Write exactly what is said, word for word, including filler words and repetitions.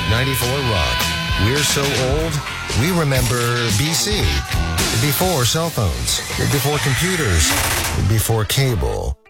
ninety-four Rock. We're so old, we remember B C. Before cell phones, before computers, before cable.